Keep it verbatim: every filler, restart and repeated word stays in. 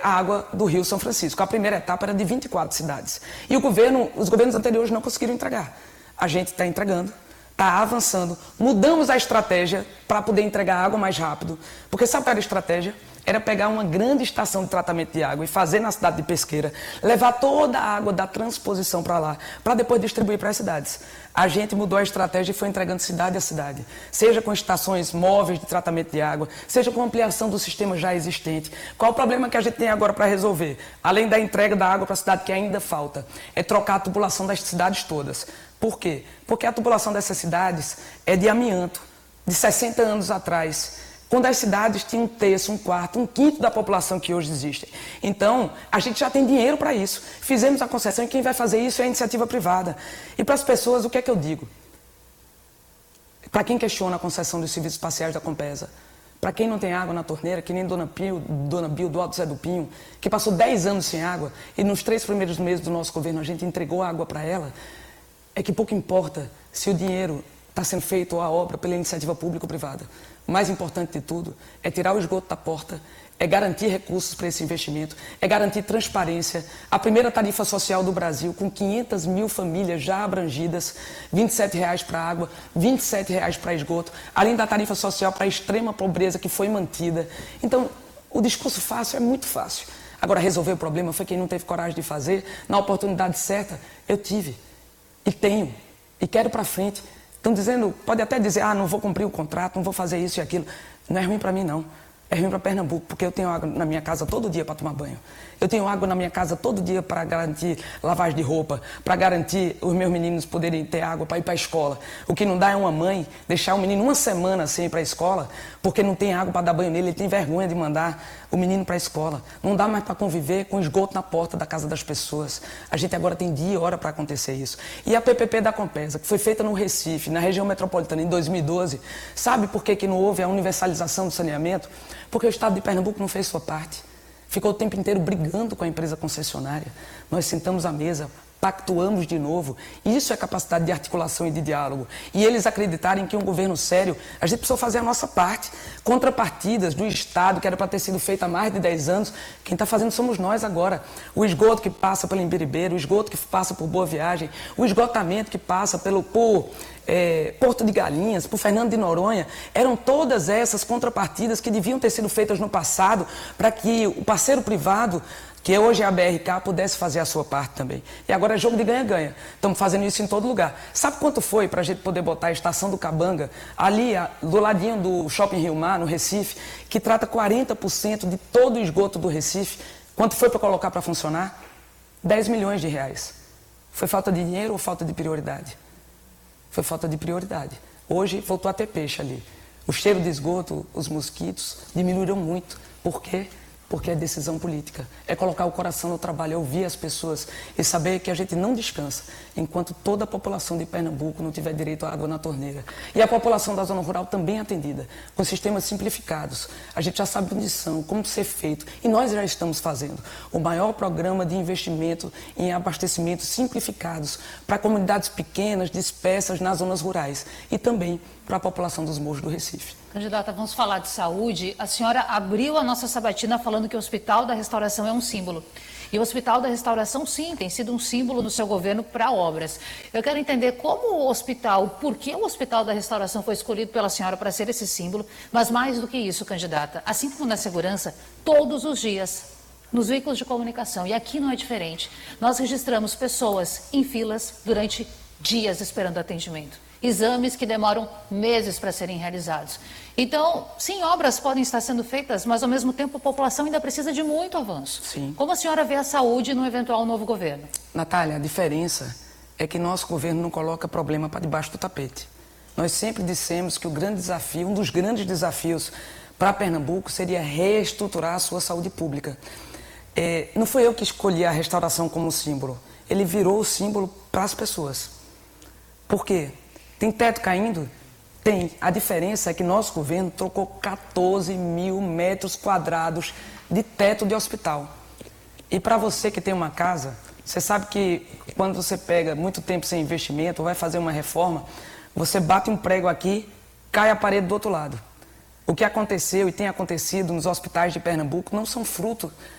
a água do Rio São Francisco. A primeira etapa era de vinte e quatro cidades. E o governo, os governos anteriores não conseguiram entregar. A gente está entregando, está avançando. Mudamos a estratégia para poder entregar água mais rápido. Porque sabe qual era a estratégia? Era pegar uma grande estação de tratamento de água e fazer na cidade de Pesqueira, levar toda a água da transposição para lá, para depois distribuir para as cidades. A gente mudou a estratégia e foi entregando cidade a cidade, seja com estações móveis de tratamento de água, seja com ampliação do sistema já existente. Qual o problema que a gente tem agora para resolver? Além da entrega da água para a cidade que ainda falta, é trocar a tubulação das cidades todas. Por quê? Porque a tubulação dessas cidades é de amianto, de sessenta anos atrás, quando as cidades tinham um terço, um quarto, um quinto da população que hoje existe. Então, a gente já tem dinheiro para isso. Fizemos a concessão e quem vai fazer isso é a iniciativa privada. E para as pessoas, o que é que eu digo? Para quem questiona a concessão dos serviços espaciais da Compesa, para quem não tem água na torneira, que nem Dona Pio, Dona Bio do Alto Zé do Pinho, que passou dez anos sem água e nos três primeiros meses do nosso governo a gente entregou água para ela, é que pouco importa se o dinheiro está sendo feito ou a obra pela iniciativa pública ou privada. O mais importante de tudo é tirar o esgoto da porta, é garantir recursos para esse investimento, é garantir transparência. A primeira tarifa social do Brasil, com quinhentas mil famílias já abrangidas, vinte e sete reais para água, vinte e sete reais para esgoto, além da tarifa social para a extrema pobreza que foi mantida. Então, o discurso fácil é muito fácil. Agora, resolver o problema foi quem não teve coragem de fazer. Na oportunidade certa, eu tive. E tenho. E quero para frente. Estão dizendo, pode até dizer, ah, não vou cumprir o contrato, não vou fazer isso e aquilo. Não é ruim para mim, não. É ruim para Pernambuco, porque eu tenho água na minha casa todo dia para tomar banho. Eu tenho água na minha casa todo dia para garantir lavagem de roupa, para garantir os meus meninos poderem ter água para ir para a escola. O que não dá é uma mãe deixar o menino uma semana sem ir para a escola, porque não tem água para dar banho nele, ele tem vergonha de mandar o menino para a escola. Não dá mais para conviver com esgoto na porta da casa das pessoas. A gente agora tem dia e hora para acontecer isso. E a P P P da Compesa, que foi feita no Recife, na região metropolitana, em dois mil e doze, sabe por que que não houve a universalização do saneamento? Porque o Estado de Pernambuco não fez sua parte. Ficou o tempo inteiro brigando com a empresa concessionária. Nós sentamos à mesa, pactuamos de novo. Isso é capacidade de articulação e de diálogo. E eles acreditarem que um governo sério, a gente precisou fazer a nossa parte. Contrapartidas do Estado, que era para ter sido feita há mais de dez anos, quem está fazendo somos nós agora. O esgoto que passa pelo Imbiribeira, o esgoto que passa por Boa Viagem, o esgotamento que passa pelo por, é, Porto de Galinhas, por Fernando de Noronha, eram todas essas contrapartidas que deviam ter sido feitas no passado para que o parceiro privado, que hoje é a B R K, pudesse fazer a sua parte também. E agora é jogo de ganha-ganha. Estamos fazendo isso em todo lugar. Sabe quanto foi para a gente poder botar a estação do Cabanga, ali do ladinho do Shopping Rio Mar, no Recife, que trata quarenta por cento de todo o esgoto do Recife? Quanto foi para colocar para funcionar? dez milhões de reais. Foi falta de dinheiro ou falta de prioridade? Foi falta de prioridade. Hoje voltou a ter peixe ali. O cheiro de esgoto, os mosquitos diminuíram muito. Por quê? Porque é decisão política. É colocar o coração no trabalho, é ouvir as pessoas e saber que a gente não descansa enquanto toda a população de Pernambuco não tiver direito à água na torneira. E a população da zona rural também atendida, com sistemas simplificados. A gente já sabe onde são, como ser feito. E nós já estamos fazendo o maior programa de investimento em abastecimentos simplificados para comunidades pequenas, dispersas nas zonas rurais. E também para a população dos morros do Recife. Candidata, vamos falar de saúde. A senhora abriu a nossa sabatina falando que o Hospital da Restauração é um símbolo. E o Hospital da Restauração, sim, tem sido um símbolo do seu governo para obras. Eu quero entender como o hospital, por que o Hospital da Restauração foi escolhido pela senhora para ser esse símbolo, mas mais do que isso, candidata, assim como na segurança, todos os dias, nos veículos de comunicação, e aqui não é diferente, nós registramos pessoas em filas durante dias esperando atendimento. Exames que demoram meses para serem realizados. Então, sim, obras podem estar sendo feitas, mas ao mesmo tempo a população ainda precisa de muito avanço. Sim. Como a senhora vê a saúde no eventual novo governo? Natália, a diferença é que nosso governo não coloca problema para debaixo do tapete. Nós sempre dissemos que o grande desafio, um dos grandes desafios para Pernambuco seria reestruturar a sua saúde pública. É, não foi eu que escolhi a restauração como símbolo. Ele virou o símbolo para as pessoas. Por quê? Tem teto caindo? Tem. A diferença é que nosso governo trocou quatorze mil metros quadrados de teto de hospital. E para você que tem uma casa, você sabe que quando você pega muito tempo sem investimento, ou vai fazer uma reforma, você bate um prego aqui, cai a parede do outro lado. O que aconteceu e tem acontecido nos hospitais de Pernambuco não são fruto